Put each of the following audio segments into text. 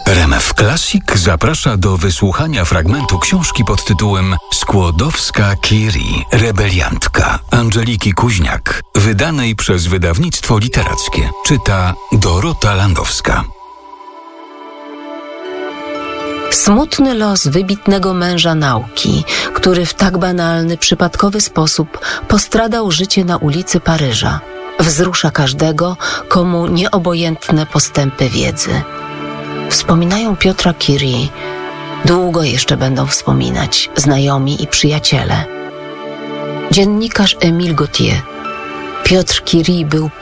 RMF Classic zaprasza do wysłuchania fragmentu książki pod tytułem Skłodowska-Curie, rebeliantka Angeliki Kuźniak, wydanej przez wydawnictwo literackie. Czyta Dorota Landowska. Smutny los wybitnego męża nauki, który w tak banalny, przypadkowy sposób postradał życie na ulicy Paryża, wzrusza każdego, komu nieobojętne postępy wiedzy. Wspominają Piotra Curie. Długo jeszcze będą wspominać znajomi i przyjaciele. Dziennikarz Émile Gautier. Piotr Curie był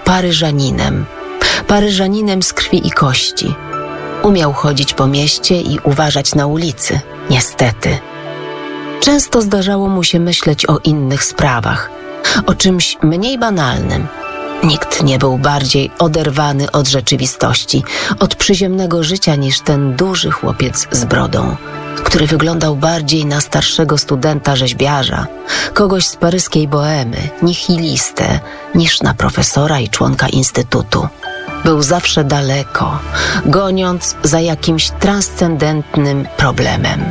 Paryżaninem z krwi i kości. Umiał chodzić po mieście i uważać na ulicy, niestety. Często zdarzało mu się myśleć o innych sprawach, o czymś mniej banalnym. Nikt nie był bardziej oderwany od rzeczywistości, od przyziemnego życia niż ten duży chłopiec z brodą, który wyglądał bardziej na starszego studenta rzeźbiarza, kogoś z paryskiej bohemy, nihilistę, niż na profesora i członka instytutu. Był zawsze daleko, goniąc za jakimś transcendentnym problemem.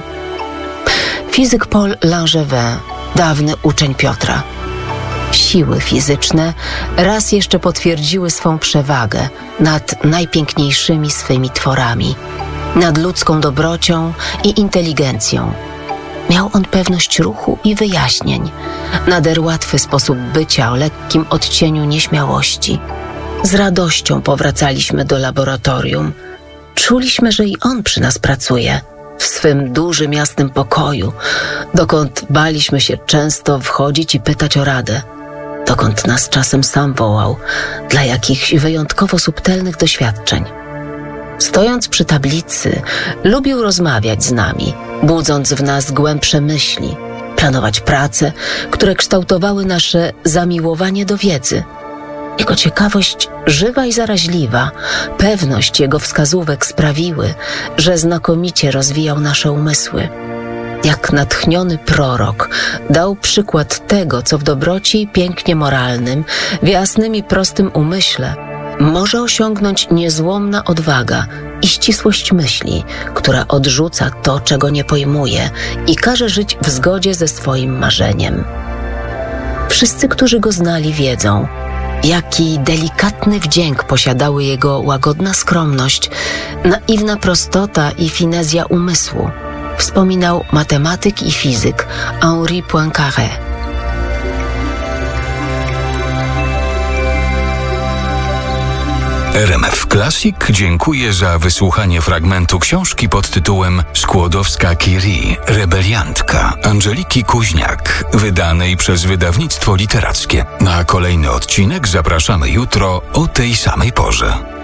Fizyk Paul Langevin, dawny uczeń Piotra. Siły fizyczne raz jeszcze potwierdziły swą przewagę nad najpiękniejszymi swymi tworami, nad ludzką dobrocią i inteligencją. Miał on pewność ruchu i wyjaśnień, nader łatwy sposób bycia o lekkim odcieniu nieśmiałości. Z radością powracaliśmy do laboratorium. Czuliśmy, że i on przy nas pracuje, w swym dużym, jasnym pokoju, dokąd baliśmy się często wchodzić i pytać o radę, dokąd nas czasem sam wołał dla jakichś wyjątkowo subtelnych doświadczeń. Stojąc przy tablicy, lubił rozmawiać z nami, budząc w nas głębsze myśli, planować prace, które kształtowały nasze zamiłowanie do wiedzy. Jego ciekawość żywa i zaraźliwa, pewność jego wskazówek sprawiły, że znakomicie rozwijał nasze umysły. Jak natchniony prorok dał przykład tego, co w dobroci i pięknie moralnym, w jasnym i prostym umyśle może osiągnąć niezłomna odwaga i ścisłość myśli, która odrzuca to, czego nie pojmuje i każe żyć w zgodzie ze swoim marzeniem. Wszyscy, którzy go znali, wiedzą, jaki delikatny wdzięk posiadały jego łagodna skromność, naiwna prostota i finezja umysłu, wspominał matematyk i fizyk Henri Poincaré. RMF Classic dziękuję za wysłuchanie fragmentu książki pod tytułem Skłodowska-Curie, rebeliantka Angeliki Kuźniak, wydanej przez wydawnictwo literackie. Na kolejny odcinek zapraszamy jutro o tej samej porze.